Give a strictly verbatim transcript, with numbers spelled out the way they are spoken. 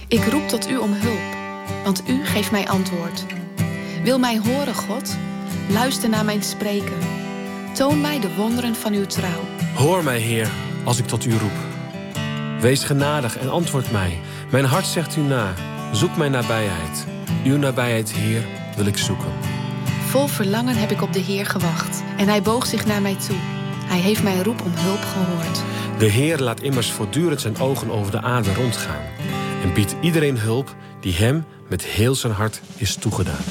Ik roep tot u om hulp, want u geeft mij antwoord. Wil mij horen, God? Luister naar mijn spreken. Toon mij de wonderen van uw trouw. Hoor mij, Heer, als ik tot u roep. Wees genadig en antwoord mij. Mijn hart zegt u na. Zoek mijn nabijheid. Uw nabijheid, Heer, wil ik zoeken. Vol verlangen heb ik op de Heer gewacht. En hij boog zich naar mij toe. Hij heeft mijn roep om hulp gehoord. De Heer laat immers voortdurend zijn ogen over de aarde rondgaan. En biedt iedereen hulp die hem met heel zijn hart is toegedaan.